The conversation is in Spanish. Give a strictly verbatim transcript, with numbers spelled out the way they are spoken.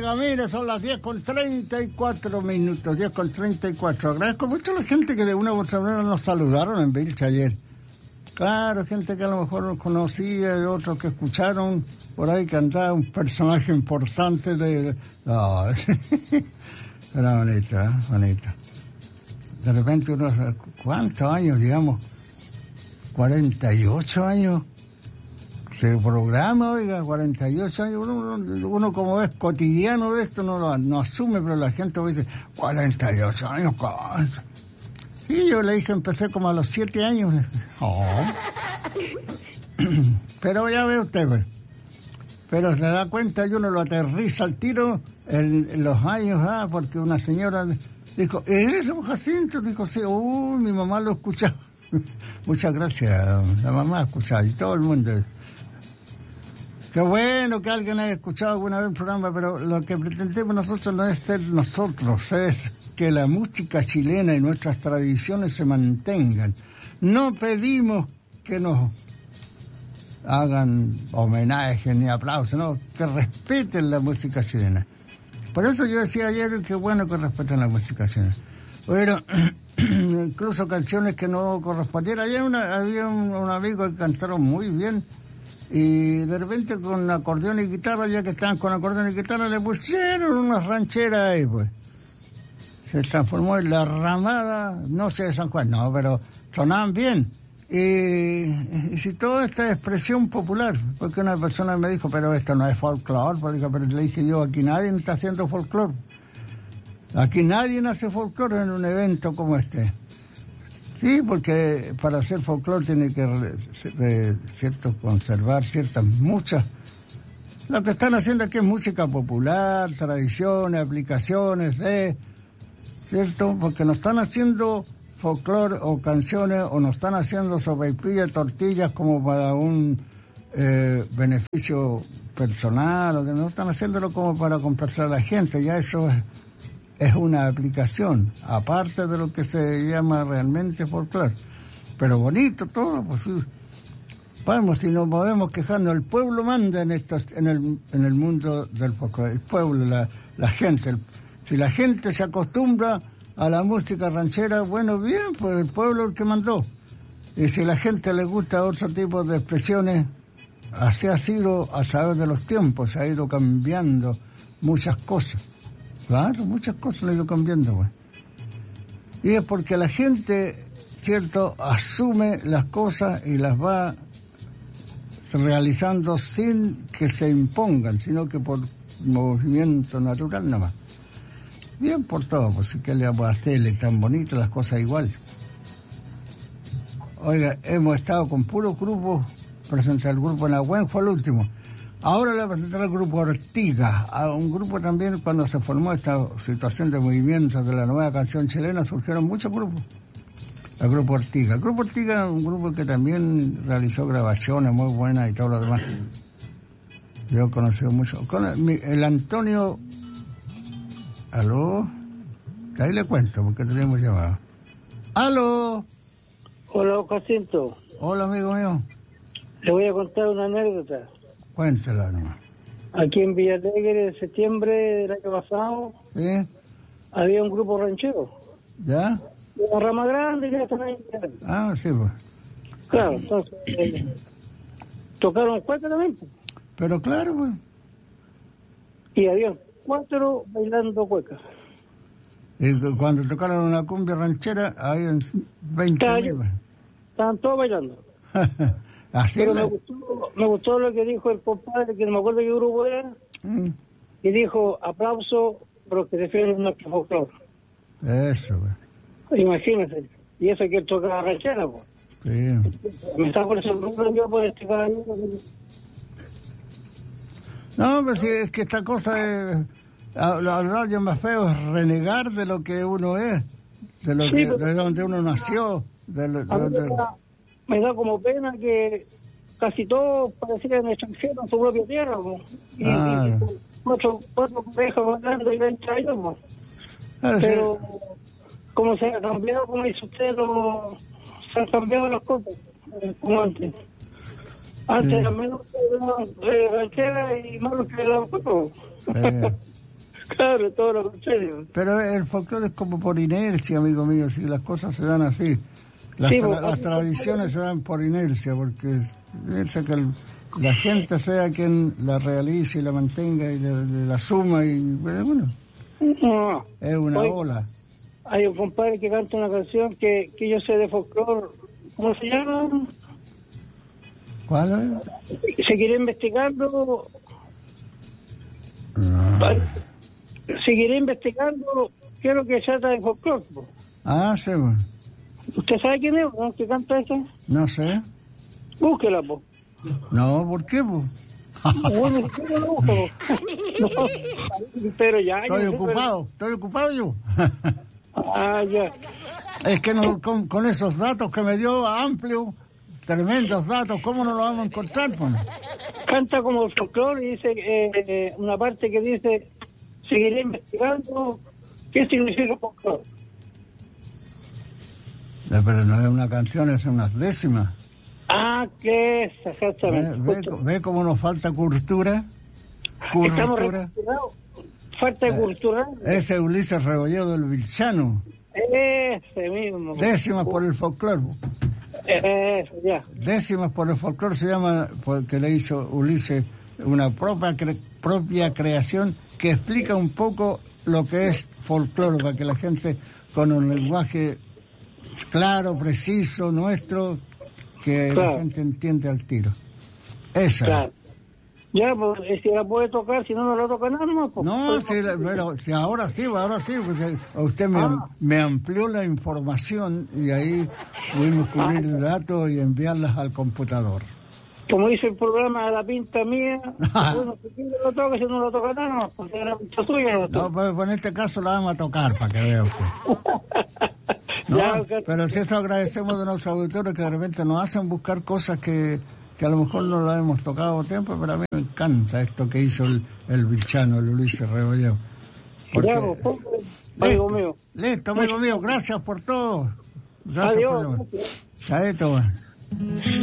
oiga, mire, son las diez con treinta y cuatro minutos, diez con treinta y cuatro. Agradezco mucho a la gente que de una u otra manera nos saludaron en Vilcha ayer. Claro, gente que a lo mejor nos conocía y otros que escucharon por ahí cantar un personaje importante de... No, era bonito, ¿eh? Bonito. De repente uno, ¿cuántos años? Digamos, cuarenta y ocho años. Se programa, oiga, cuarenta y ocho años. Uno, uno, uno como es cotidiano de esto, no lo no asume, pero la gente dice, cuarenta y ocho años, ¿cuánto? Sí, yo le dije, empecé como a los siete años. Oh. Pero ya ve usted, pues. Pero se da cuenta y uno lo aterriza al tiro en, en los años, ah, porque una señora dijo, ¿eres don Jacinto? Dijo, sí, uy, mi mamá lo escuchaba. Muchas gracias, la mamá escuchaba y todo el mundo. Qué bueno que alguien haya escuchado alguna vez el programa, pero lo que pretendemos nosotros no es ser nosotros, es que la música chilena y nuestras tradiciones se mantengan. No pedimos que nos hagan homenajes ni aplausos, no, que respeten la música chilena. Por eso yo decía ayer que bueno que respeten la música chilena. Pero incluso canciones que no correspondieran. Ayer una, había un, un amigo que cantaron muy bien y de repente con acordeón y guitarra, ya que estaban con acordeón y guitarra, le pusieron una ranchera ahí, pues. Se transformó en la ramada Noche de San Juan. No, pero sonaban bien. Y, y si toda esta expresión popular, porque una persona me dijo, pero esto no es folclore, pero le dije yo, aquí nadie está haciendo folclore. Aquí nadie hace folclore en un evento como este. Sí, porque para hacer folclore tiene que re, re, cierto, conservar ciertas, muchas. Lo que están haciendo aquí es música popular, tradiciones, aplicaciones de... ¿Cierto? Porque no están haciendo folclore o canciones o no están haciendo sopaipillas, tortillas como para un eh, beneficio personal, o que no están haciéndolo como para complacer a la gente. Ya eso es, es una aplicación, aparte de lo que se llama realmente folclore. Pero bonito todo, pues sí. Vamos, si nos podemos quejarnos, el pueblo manda en estos, en el, en el mundo del folclore, el pueblo, la, la gente, el, si la gente se acostumbra a la música ranchera, bueno, bien, pues el pueblo es el que mandó. Y si la gente le gusta otro tipo de expresiones, así ha sido a través de los tiempos, se ha ido cambiando muchas cosas. Claro, muchas cosas han ido cambiando, pues. Y es porque la gente, cierto, asume las cosas y las va realizando sin que se impongan, sino que por movimiento natural nada más. Bien por todo, pues sí que le vamos a hacerle tan bonito las cosas igual. Oiga, hemos estado con puros grupos, presenté el grupo Nahuen, fue el último. Ahora le voy a presentar al grupo Ortiga, a un grupo también cuando se formó esta situación de movimientos de la nueva canción chilena, surgieron muchos grupos. El grupo Ortiga. El grupo Ortiga es un grupo que también realizó grabaciones muy buenas y todo lo demás. Yo he conocido mucho. Con el, el Antonio... ¿Aló? Ahí le cuento, porque tenemos llamado. ¿Aló? Hola, Jacinto. Hola, amigo mío. Le voy a contar una anécdota. Cuéntela nomás. Aquí en Villalegre, en septiembre del año pasado, ¿Sí? había un grupo ranchero. ¿Ya? Una rama grande, ya están ahí. Ah, sí, pues. Claro, entonces, eh, tocaron cuatro también. Pero claro, pues. Y había cuatro bailando cuecas. Y cuando tocaron una cumbia ranchera, había veinte mil. Estaban todos bailando. Así Pero la... me gustó, me gustó lo que dijo el compadre, que no me acuerdo qué grupo era, mm. y dijo, aplauso por los que defienden nuestro folclore. Eso, pues. Imagínense. Y eso que él toca ranchera, pues. Sí. Me está por ese grupo yo por este caballero. No, pero si es que esta cosa es... Hablar yo más feo es renegar de lo que uno es, de lo sí, que, de donde uno nació. De lo, de donde... me, da, me da como pena que casi todos parecían extranjeros en su propia tierra, ¿no? Y, ah. y cuatro, cuatro parejas bailando y veinte años, ¿no? Claro, pero sí. Como se ha cambiado, como dice usted, lo, se han cambiado las cosas, como antes. Antes sí. Eran menos rancheras y más los que eran cuatro. Eh. Claro, todo lo contrario. Pero el folclore es como por inercia, amigo mío, si las cosas se dan así. Las, Sí, tra- vos- las tradiciones se dan por inercia, porque piensa que el- la gente sea quien la realice y la mantenga y la, la suma, y bueno, No. es una Oye, ola. hay un compadre que canta una canción que, que yo sé de folclore. ¿Cómo se llama? ¿Cuál es? Seguiré investigando. Ah, Seguiré investigando qué es lo que trata de folclore. Po. ah, sí, bueno. ¿Usted sabe quién es, no? ¿Que canta esa? No sé. Búsquela, po. No, ¿por qué, po? Bueno, si quiere, lo busco, po. No, pero ya... Estoy yo sé, ocupado, estoy ocupado yo. pero- Ah, ya. Es que no, con, con esos datos que me dio amplio, tremendos datos, ¿cómo no lo vamos a encontrar, pues? Canta como folclore y dice eh, eh, una parte que dice: seguiré investigando qué significa folclore. Eh, Pero no es una canción, es unas décimas. Ah, que es, ¿Ve, exactamente. ve, ve cómo nos falta cultura? Estamos Cultura. reculturados. Falta de cultura. Ese Ulises Rebolledo del Vilchano. Ese mismo. Décimas por el folclore. Eso, ya. Décimas por el folclore se llama, porque le hizo Ulises una propia, cre- propia creación que explica un poco lo que es folclore, para que la gente con un lenguaje claro, preciso, nuestro, que Claro. la gente entiende al tiro. Esa. Claro. Ya, pues, eh, si la puede tocar, si no, no la toca nada más. Pues, No, pues, sí, la- pero si ahora sí, ahora sí, pues, eh, usted me, Ah. me amplió la información y ahí pudimos cubrir datos y enviarlas al computador. Como dice el programa de la pinta mía, bueno, si quiere lo toca, si no lo toca nada más, pues era pinta suya. No, No, pues, pues en este caso la vamos a tocar para que vea usted. No, Ya, ok. pero si eso agradecemos de nuestros auditores que de repente nos hacen buscar cosas que, que a lo mejor no las hemos tocado a tiempo, pero a mí me encanta esto que hizo el, el Vilchano, el Ulises Rebolledo. Porque- Ya, pues, pues, amigo mío. Listo, amigo mío, gracias por todo. Gracias Adiós. por llamar. Chaito, bueno.